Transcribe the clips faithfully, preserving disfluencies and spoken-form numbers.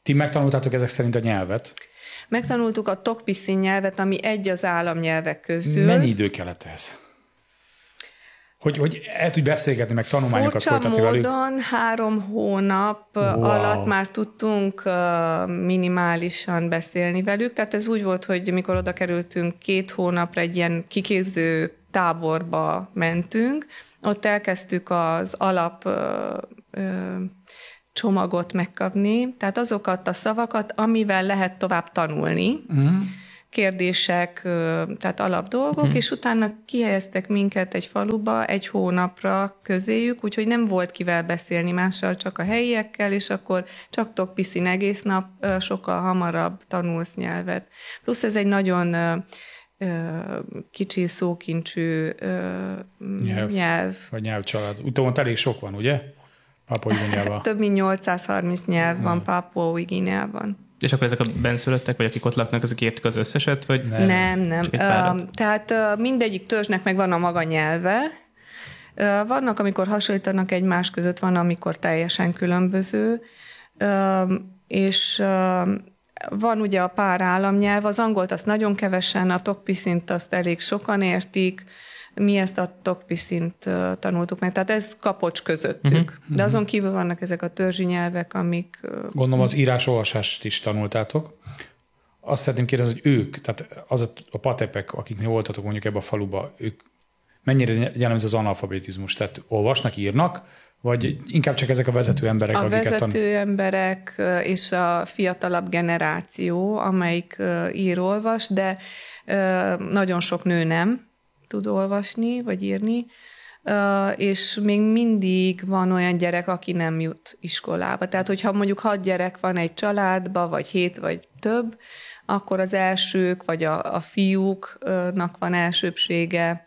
Ti megtanultátok ezek szerint a nyelvet? Megtanultuk a Tokpisin nyelvet, ami egy az államnyelvek közül. Mennyi idő kellett ez? Hogy, hogy el tudj beszélgetni, meg tanulmányokat folytatni velük? Furcsa módon három hónap wow. alatt már tudtunk minimálisan beszélni velük. Tehát ez úgy volt, hogy mikor oda kerültünk, két hónapra egy ilyen kiképző táborba mentünk, ott elkezdtük az alap ö, ö, csomagot megkapni, tehát azokat a szavakat, amivel lehet tovább tanulni, uh-huh. kérdések, tehát alapdolgok, uh-huh. és utána kihelyeztek minket egy faluba egy hónapra közéjük, úgyhogy nem volt kivel beszélni mással, csak a helyiekkel, és akkor csak Tokpisin egész nap, sokkal hamarabb tanulsz nyelvet. Plusz ez egy nagyon kicsi szókincsű nyelv. nyelv. Vagy nyelvcsalád. Utána elég sok van, ugye? Pápua-Új-Guineában. Több mint nyolcszázharminc nyelv hmm. van Pápua-Új-Guineában. És akkor ezek a benszülöttek, vagy akik ott laknak, azok értik az összeset? Vagy nem, nem. nem. Uh, tehát uh, mindegyik törzsnek megvan a maga nyelve. Uh, vannak, amikor hasonlítanak egymás között, van, amikor teljesen különböző. Uh, és uh, van ugye a pár államnyelv, az angolt azt nagyon kevesen, a Tokpisint azt elég sokan értik, mi ezt a Tokpisint uh, tanultuk meg, tehát ez kapocs közöttük. Uh-huh. De azon kívül vannak ezek a törzsi nyelvek, amik... Uh, Gondolom az írás-olvasást is tanultátok. Azt szeretném kérdezni, hogy ők, tehát az a, a patepek, akiknél voltatok mondjuk ebbe a faluba, ők mennyire jellemző az analfabetizmus? Tehát olvasnak, írnak, vagy inkább csak ezek a vezető emberek, a akiket... A vezető tan... emberek és a fiatalabb generáció, amelyik ír-olvas, de nagyon sok nő nem tud olvasni, vagy írni, és még mindig van olyan gyerek, aki nem jut iskolába. Tehát, hogyha mondjuk hat gyerek van egy családba, vagy hét, vagy több, akkor az elsők, vagy a, a fiúknak van elsőbbsége,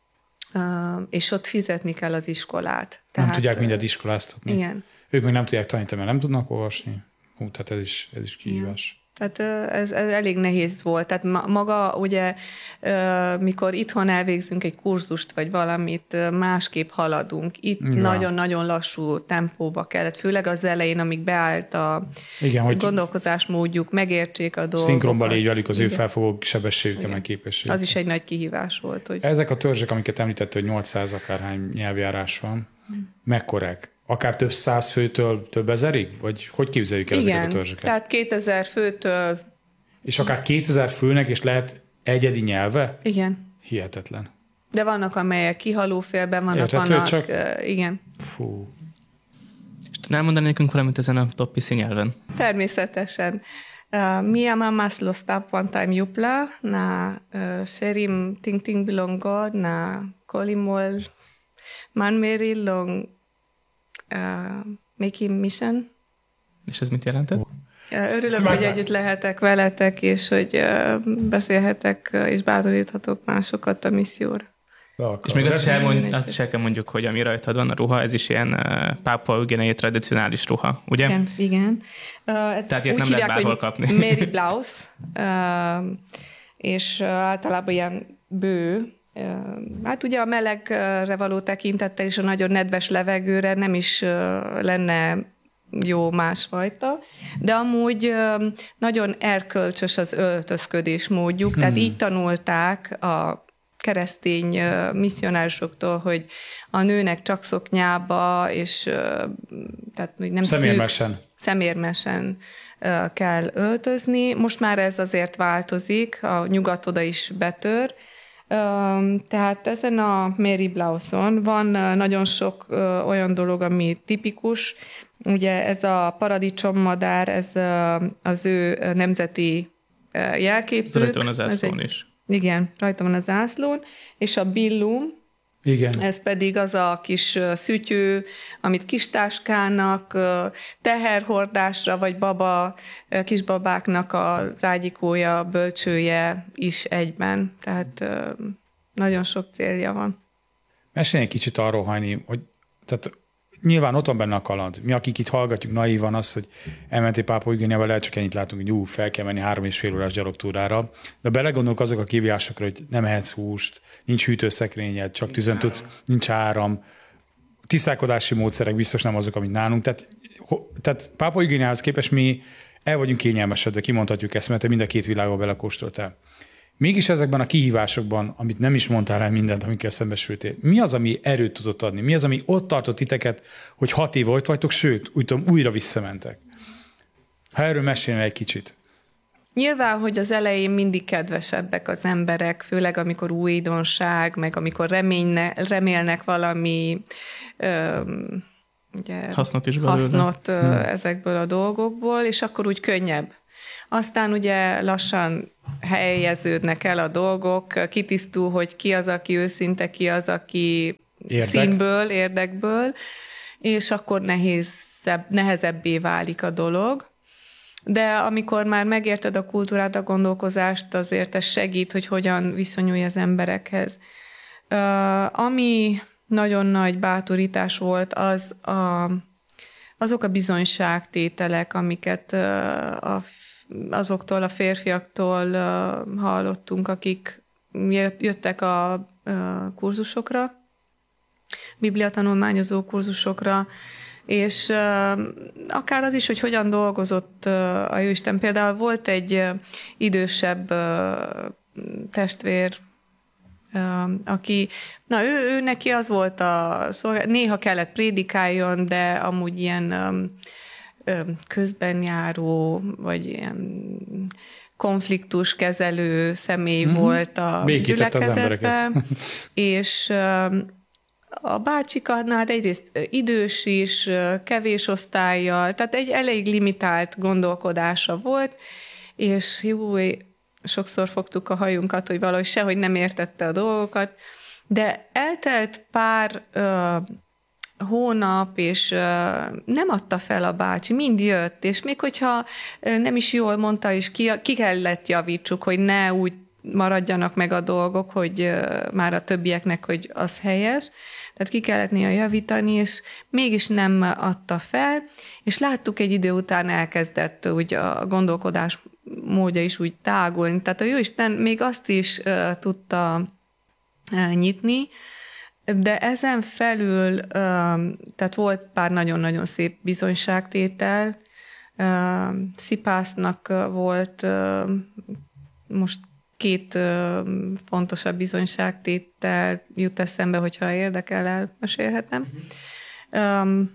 és ott fizetni kell az iskolát. Tehát, nem tudják mindent iskoláztatni. Igen. Ők még nem tudják tanítani, mert nem tudnak olvasni. Hú, tehát ez is, ez is kihívás. Tehát ez, ez elég nehéz volt. Tehát maga ugye, mikor itthon elvégzünk egy kurzust, vagy valamit, másképp haladunk. Itt ja. nagyon-nagyon lassú tempóba kellett, főleg az elején, amíg beállt a Igen, gondolkozásmódjuk, megértsék a dolgokat. Szinkronba légy velük az Igen. ő felfogó sebességükkel, meg képességük. Az is egy nagy kihívás volt. Hogy... Ezek a törzsek, amiket említett, hogy nyolcszáz akárhány nyelvjárás van, hmm. mekkorák? Akár több száz főtől több ezerig? Vagy hogy képzeljük el Igen, ezeket a törzseket? Tehát kétezer főtől... És akár kétezer főnek, és lehet egyedi nyelve? Igen. Hihetetlen. De vannak, amelyek kihalófélben vannak, Értető, vannak... Csak... Uh, igen. Fú. És tudnál mondani nekünk valamit ezen a Tokpisi nyelven? Természetesen. Uh, Mia mamas los tap one time yupla, na uh, sherim ting ting bilongod, na kolimol manmeri long Uh, Making Mission. És ez mit jelentett? Örülök, Szmár. hogy együtt lehetek veletek, és hogy uh, beszélhetek, uh, és bátoríthatok másokat a misszióra. És még azt is, elmond, azt is el kell mondjuk, hogy ami rajtad van a ruha, ez is ilyen uh, Pápua-Új-Guineai tradicionális ruha, ugye? Igen, igen. Uh, Tehát ilyet nem lehet bárhol kapni. Mary Blouse, uh, és uh, általában ilyen bő. Hát ugye a melegre való tekintettel és a nagyon nedves levegőre nem is lenne jó másfajta, de amúgy nagyon erkölcsös az öltözködés módjuk, hmm. tehát így tanulták a keresztény misszionárisoktól, hogy a nőnek csak szoknyába, és tehát nem szemérmesen. Szűk, szemérmesen kell öltözni. Most már ez azért változik, a nyugat oda is betör. Tehát ezen a Mary Blouse-on van nagyon sok olyan dolog, ami tipikus. Ugye ez a paradicsommadár, ez az ő nemzeti jelképzők. Rajta van a zászlón is. Igen, rajta van a zászlón. És a billum, Igen. ez pedig az a kis szütyő, amit kistáskának, teherhordásra, vagy baba, kisbabáknak az ágyikója, bölcsője is egyben. Tehát nagyon sok célja van. Mesélj egy kicsit arról, Hajni, hogy tehát nyilván ott van benne a kaland. Mi, akik itt hallgatjuk naívan azt, hogy elmentél Pápua-Új-Guineába, lehet csak ennyit látunk, hogy ú, fel kell menni három és fél órás gyalogtúrára. De belegondolunk azok a kívásokra, hogy nem ehetsz húst, nincs hűtőszekrényed, csak tüzön tudsz, nincs áram. Tisztálkodási módszerek biztos nem azok, amit nálunk. Tehát, tehát Pápua-Új-Guineához képest mi el vagyunk kényelmesedve, kimondhatjuk ezt, mert te mind a két világba belekóstoltál. Mégis ezekben a kihívásokban, amit nem is mondtál el mindent, amikkel szembesültél, mi az, ami erőt tudott adni? Mi az, ami ott tartott titeket, hogy hat év volt vagytok, sőt, úgy tudom, újra visszamentek? Ha erről mesélj egy kicsit. Nyilván, hogy az elején mindig kedvesebbek az emberek, főleg amikor újdonság, meg amikor reményne, remélnek valami öm, ugye, hasznot, is belőle. hasznot ö, hmm. ezekből a dolgokból, és akkor úgy könnyebb. Aztán ugye lassan helyeződnek el a dolgok, kitisztul, hogy ki az, aki őszinte, ki az, aki Érdek. színből, érdekből, és akkor nehézebb, nehezebbé válik a dolog. De amikor már megérted a kultúrát, a gondolkozást, azért ez segít, hogy hogyan viszonyulj az emberekhez. Uh, ami nagyon nagy bátorítás volt, az a, azok a bizonyságtételek, amiket uh, a, azoktól a férfiaktól uh, hallottunk, akik jöttek a uh, kurzusokra, bibliatanulmányozó kurzusokra, és uh, akár az is, hogy hogyan dolgozott uh, a Jóisten. Például volt egy uh, idősebb uh, testvér, uh, aki, na ő, ő neki az volt a szolgál, néha kellett prédikáljon, de amúgy ilyen um, um, közben járó, vagy ilyen konfliktuskezelő személy mm-hmm. volt a gyülekezetben, és um, a bácsiknál egyrészt idős is, kevés osztállyal, tehát egy elég limitált gondolkodása volt, és jó, sokszor fogtuk a hajunkat, hogy valahogy sehogy nem értette a dolgokat, de eltelt pár uh, hónap, és uh, nem adta fel a bácsi, mind jött, és még hogyha uh, nem is jól mondta, és ki, ki kellett javítsuk, hogy ne úgy maradjanak meg a dolgok, hogy uh, már a többieknek, hogy az helyes, tehát ki kellett néha javítani, és mégis nem adta fel, és láttuk egy idő után elkezdett úgy a gondolkodás módja is úgy tágulni. Tehát a Jóisten még azt is uh, tudta uh, nyitni, de ezen felül, uh, tehát volt pár nagyon-nagyon szép bizonyságtétel. Uh, Szipásznak uh, volt uh, most két uh, fontosabb bizonyságtétel jut eszembe, hogyha érdekel, elmesélhetem. Um,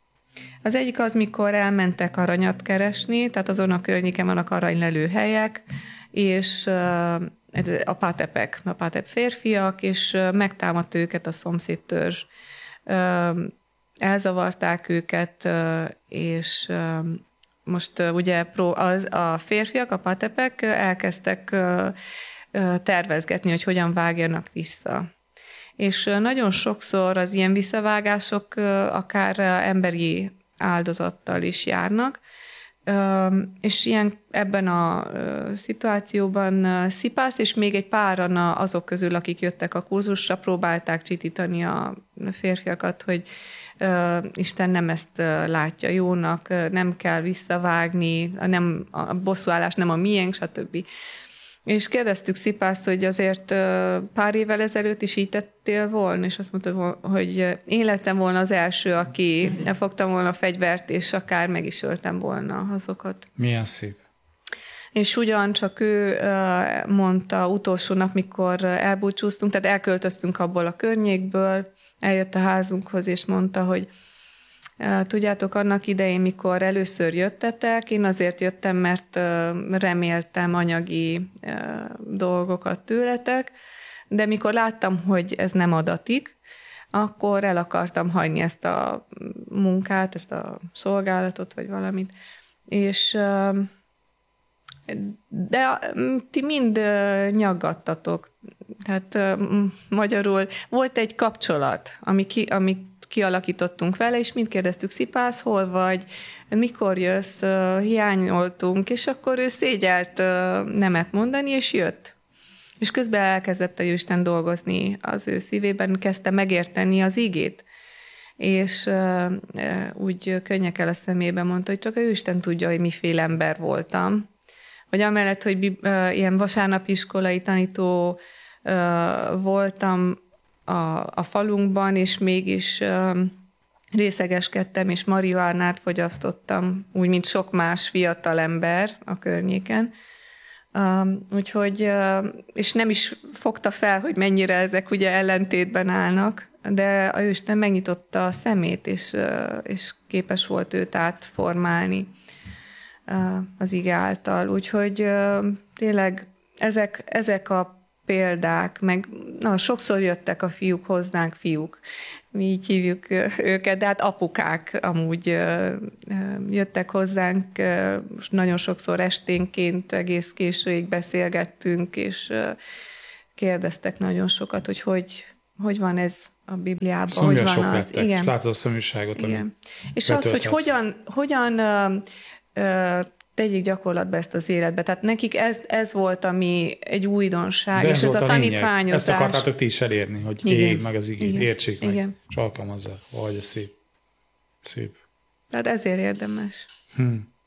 az egyik az, mikor elmentek aranyat keresni, tehát azon a környéken vannak aranylelő helyek, és uh, a pátepek, a pátep férfiak, és uh, megtámadt őket a szomszédtörzs. Uh, elzavarták őket, uh, és uh, most uh, ugye pro, az, a férfiak, a pátepek elkezdtek uh, uh, tervezgetni, hogy hogyan vágjanak vissza. És uh, nagyon sokszor az ilyen visszavágások uh, akár uh, emberi áldozattal is járnak, uh, és ilyen ebben a uh, szituációban uh, Szipász és még egy páran azok közül, akik jöttek a kurzusra, próbálták csitítani a férfiakat, hogy Uh, Isten nem ezt uh, látja jónak, uh, nem kell visszavágni, a, nem, a bosszúállás nem a miénk, stb. És kérdeztük Szipászt, hogy azért uh, pár évvel ezelőtt is így tettél volna, és azt mondta, hogy én lettem volna az első, aki elfogtam volna a fegyvert, és akár meg is öltem volna azokat. Milyen szép. És ugyancsak ő uh, mondta utolsó nap, mikor elbúcsúztunk, tehát elköltöztünk abból a környékből, eljött a házunkhoz, és mondta, hogy tudjátok, annak idején, mikor először jöttetek, én azért jöttem, mert reméltem anyagi dolgokat tőletek, de mikor láttam, hogy ez nem adatik, akkor el akartam hagyni ezt a munkát, ezt a szolgálatot, vagy valamit. És de ti mind nyaggattatok. Tehát magyarul volt egy kapcsolat, ami, ki, amit kialakítottunk vele, és mind kérdeztük, Szipász, hol vagy, mikor jössz, hiányoltunk, és akkor ő szégyelt nemet mondani, és jött. És közben elkezdett a Jóisten dolgozni az ő szívében, kezdte megérteni az igét. És úgy könnyekkel a szemébe mondta, hogy csak a Jóisten tudja, hogy miféle ember voltam. Hogy amellett, hogy uh, ilyen vasárnapi iskolai tanító uh, voltam a, a falunkban, és mégis uh, részegeskedtem, és marihuánát fogyasztottam, úgy, mint sok más fiatal ember a környéken. Uh, úgyhogy, uh, és nem is fogta fel, hogy mennyire ezek ugye ellentétben állnak, de a Isten megnyitotta a szemét, és, uh, és képes volt őt átformálni uh, az ige által. Úgyhogy uh, tényleg ezek, ezek a példák, meg na, sokszor jöttek a fiúk hozzánk, fiúk, mi így hívjuk őket, de hát apukák amúgy jöttek hozzánk, nagyon sokszor esténként egész későig beszélgettünk, és kérdeztek nagyon sokat, hogy hogy, hogy van ez a Bibliában, Szomjan hogy van sok az. lettek, Igen. és látod a szomjúságot, Igen. És az, hogy hogyan, hogyan uh, uh, tegyék gyakorlatba ezt az életbe. Tehát nekik ez, ez volt, ami egy újdonság, de és ez a, a tanítványozás. Ezt akartátok ti is elérni, hogy ég meg az igét, értsék meg, igen. és alkalmazzák. Vagy ez szép. Szép. Tehát ezért érdemes. Hm.